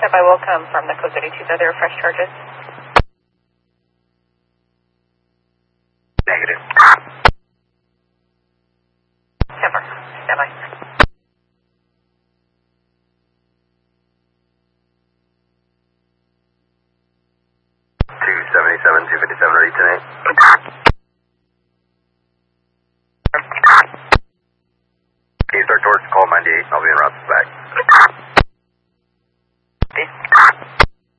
Standby will come from the code 32. Are there fresh charges? Negative. Temper. Standby. $277, 257, ready tonight. Can you start towards call 98? I'll be in route back.